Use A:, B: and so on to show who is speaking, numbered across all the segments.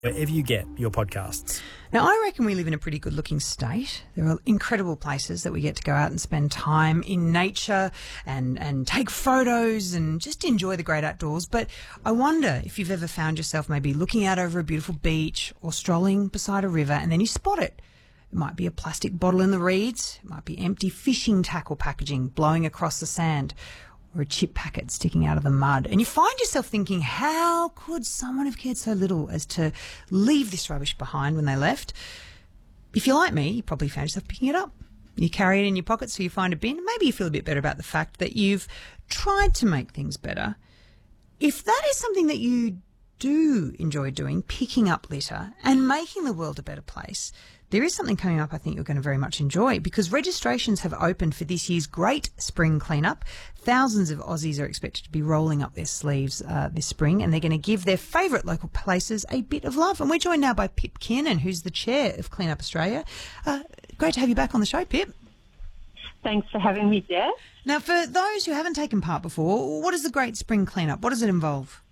A: wherever you get your podcasts.
B: Now, I reckon we live in a pretty good-looking state. There are incredible places that we get to go out and spend time in nature and take photos and just enjoy the great outdoors. But I wonder if you've ever found yourself maybe looking out over a beautiful beach or strolling beside a river and then you spot it. It might be a plastic bottle in the reeds. It might be empty fishing tackle packaging blowing across the sand, or a chip packet sticking out of the mud. And you find yourself thinking, how could someone have cared so little as to leave this rubbish behind when they left? If you're like me, you probably found yourself picking it up. You carry it in your pocket so you find a bin. Maybe you feel a bit better about the fact that you've tried to make things better. If that is something that you do enjoy doing, picking up litter and making the world a better place, there is something coming up I think you're going to very much enjoy, because registrations have opened for this year's Great Spring Cleanup. Thousands of Aussies are expected to be rolling up their sleeves this spring, and they're going to give their favourite local places a bit of love. And we're joined now by Pip Kiernan, who's the chair of Clean Up Australia. Great to have you back on the show, Pip.
C: Thanks for having me, Jess.
B: Now, for those who haven't taken part before, what is the Great Spring Cleanup? What does it involve?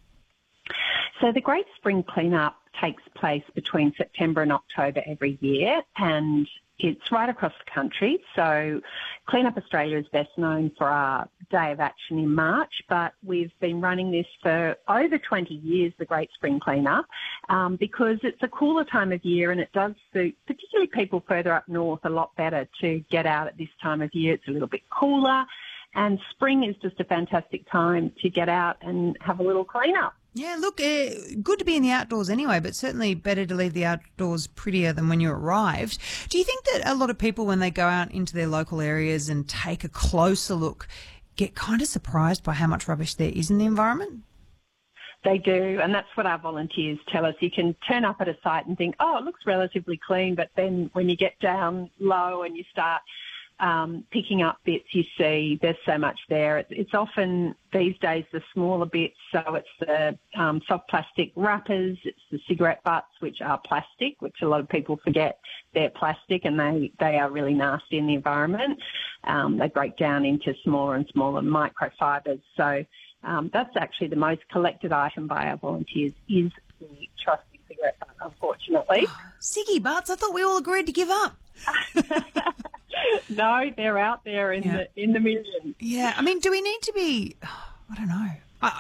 C: So the Great Spring Cleanup takes place between September and October every year, and it's right across the country. So Clean Up Australia is best known for our Day of Action in March, but we've been running this for over 20 years, the Great Spring Cleanup, because it's a cooler time of year and it does suit particularly people further up north a lot better to get out at this time of year. It's a little bit cooler, and spring is just a fantastic time to get out and have a little clean-up.
B: Yeah, look, good to be in the outdoors anyway, but certainly better to leave the outdoors prettier than when you arrived. Do you think that a lot of people, when they go out into their local areas and take a closer look, get kind of surprised by how much rubbish there is in the environment?
C: They do, and that's what our volunteers tell us. You can turn up at a site and think, oh, it looks relatively clean, but then when you get down low and you start picking up bits, you see there's so much there. It's often these days the smaller bits, so it's the soft plastic wrappers, it's the cigarette butts, which are plastic, which a lot of people forget they're plastic, and they are really nasty in the environment. They break down into smaller and smaller microfibers. So that's actually the most collected item by our volunteers is the trusty cigarette butt, unfortunately.
B: Ciggy butts? I thought we all agreed to give up.
C: No, they're out there in the millions.
B: Yeah, I mean, do we need to be? I don't know.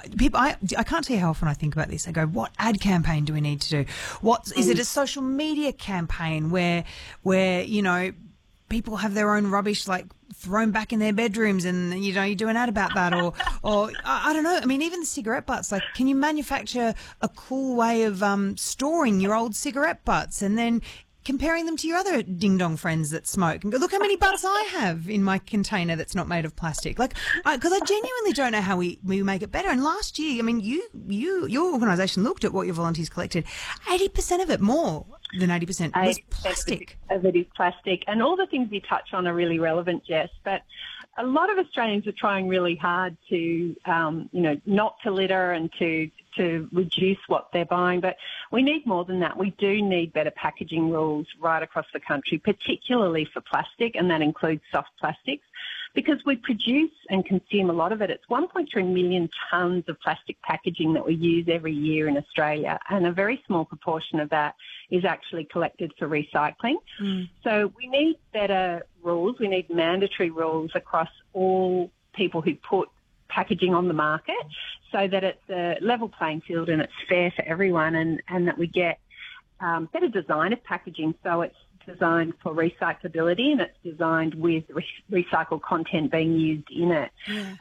B: I can't tell you how often I think about this. I go, what ad campaign do we need to do? Is it a social media campaign where you know, people have their own rubbish like thrown back in their bedrooms, and you know, you do an ad about that, or I don't know. I mean, even the cigarette butts. Like, can you manufacture a cool way of storing your old cigarette butts and then comparing them to your other ding-dong friends that smoke and go, look how many butts I have in my container that's not made of plastic. Like, because I genuinely don't know how we make it better. And last year, I mean, your organisation looked at what your volunteers collected. 80% of it, more than 80%, was plastic.
C: Of it is plastic. And all the things you touch on are really relevant, Jess. But a lot of Australians are trying really hard to, not to litter and to reduce what they're buying. But we need more than that. We do need better packaging rules right across the country, particularly for plastic, and that includes soft plastics, because we produce and consume a lot of it. It's 1.3 million tonnes of plastic packaging that we use every year in Australia, and a very small proportion of that is actually collected for recycling. So we need better rules. We need mandatory rules across all people who put packaging on the market, so that it's a level playing field and it's fair for everyone, and that we get better design of packaging, so it's designed for recyclability and it's designed with recycled content being used in it.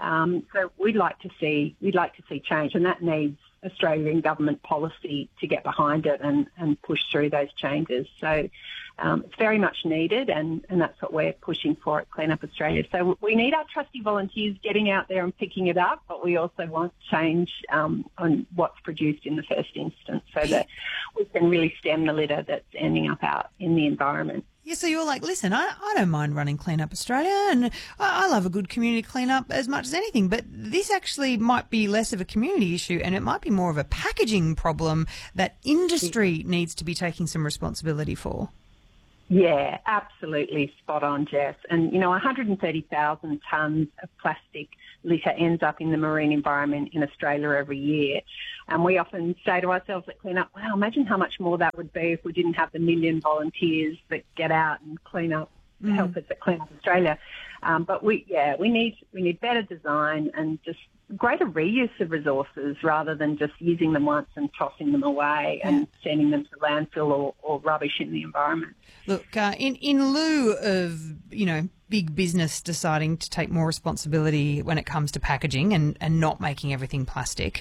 C: So we'd like to see change, and that needs Australian government policy to get behind it and push through those changes. So it's very much needed, and that's what we're pushing for at Clean Up Australia. So we need our trusty volunteers getting out there and picking it up, but we also want change on what's produced in the first instance, so that we can really stem the litter that's ending up out in the environment.
B: Yeah, so you're like, listen, I don't mind running Clean Up Australia, and I love a good community clean-up as much as anything, but this actually might be less of a community issue, and it might be more of a packaging problem that industry needs to be taking some responsibility for.
C: Yeah, absolutely spot on, Jess. And, 130,000 tonnes of plastic litter ends up in the marine environment in Australia every year. And we often say to ourselves at Clean Up, wow, imagine how much more that would be if we didn't have the million volunteers that get out and clean up, help us at Clean Up Australia. But we need better design and just greater reuse of resources rather than just using them once and tossing them away and sending them to landfill or rubbish in the environment.
B: Look, in lieu of, big business deciding to take more responsibility when it comes to packaging and not making everything plastic,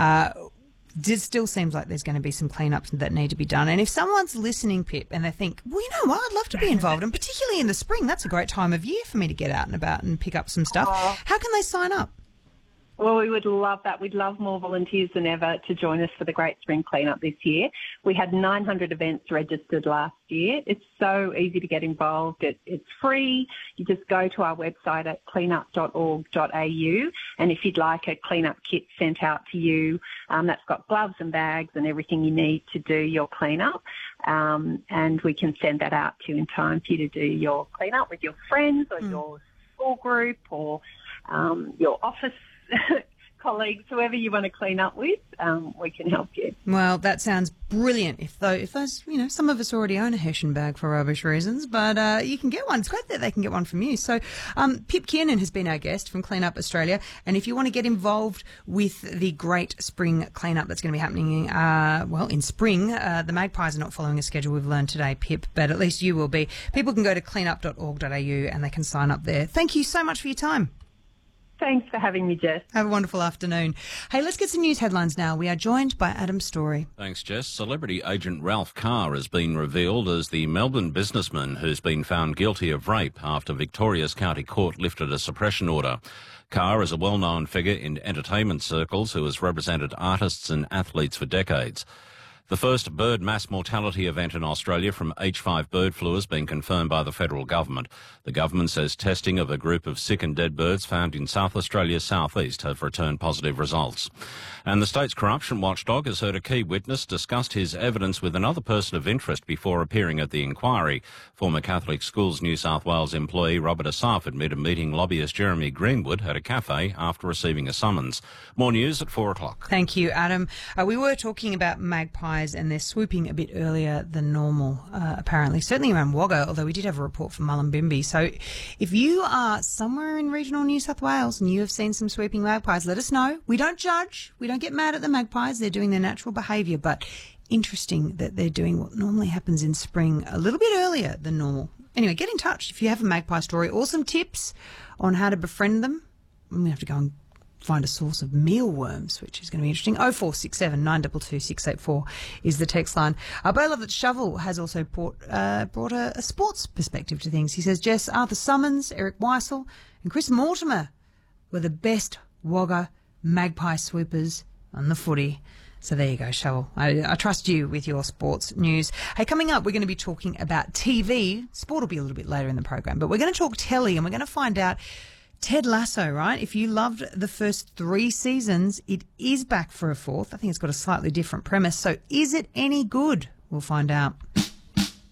B: it still seems like there's going to be some cleanups that need to be done. And if someone's listening, Pip, and they think, well, you know what, I'd love to be involved, and particularly in the spring, that's a great time of year for me to get out and about and pick up some stuff. How can they sign up?
C: Well, we would love that. We'd love more volunteers than ever to join us for the Great Spring Cleanup this year. We had 900 events registered last year. It's so easy to get involved. It's free. You just go to our website at cleanup.org.au, and if you'd like a cleanup kit sent out to you, that's got gloves and bags and everything you need to do your cleanup, and we can send that out to you in time for you to do your cleanup with your friends or your school group or your office colleagues, whoever you want to clean up with, we can help you.
B: Well, that sounds brilliant. If those, some of us already own a Hessian bag for rubbish reasons, but you can get one. It's great that they can get one from you. So, Pip Kiernan has been our guest from Clean Up Australia, and if you want to get involved with the Great Spring Cleanup that's going to be happening, in spring, the Magpies are not following a schedule we've learned today, Pip, but at least you will be. People can go to cleanup.org.au and they can sign up there. Thank you so much for your time.
C: Thanks for having me, Jess.
B: Have a wonderful afternoon. Hey, let's get some news headlines now. We are joined by Adam Story.
D: Thanks, Jess. Celebrity agent Ralph Carr has been revealed as the Melbourne businessman who's been found guilty of rape after Victoria's County Court lifted a suppression order. Carr is a well-known figure in entertainment circles who has represented artists and athletes for decades. The first bird mass mortality event in Australia from H5 bird flu has been confirmed by the federal government. The government says testing of a group of sick and dead birds found in South Australia's southeast have returned positive results. And the state's corruption watchdog has heard a key witness discussed his evidence with another person of interest before appearing at the inquiry. Former Catholic Schools New South Wales employee Robert Asaf admitted meeting lobbyist Jeremy Greenwood at a cafe after receiving a summons. More news at 4 o'clock.
B: Thank you, Adam. We were talking about magpies and they're swooping a bit earlier than normal, apparently. Certainly around Wagga, although we did have a report from Mullumbimby. So if you are somewhere in regional New South Wales and you have seen some swooping magpies, let us know. We don't judge. We don't get mad at the magpies. They're doing their natural behaviour, but interesting that they're doing what normally happens in spring a little bit earlier than normal. Anyway, get in touch if you have a magpie story or some tips on how to befriend them. I'm going to have to go and find a source of mealworms, which is going to be interesting. 0467 922 684 is the text line. But I love that Shovel has also brought a sports perspective to things. He says, Jess, Arthur Summons, Eric Weissel and Chris Mortimer were the best Wagga magpie swoopers on the footy. So there you go, Shovel. I trust you with your sports news. Hey, coming up, we're going to be talking about TV. Sport will be a little bit later in the program, but we're going to talk telly and we're going to find out Ted Lasso, right? If you loved the first 3 seasons, it is back for a 4th. I think it's got a slightly different premise. So is it any good? We'll find out.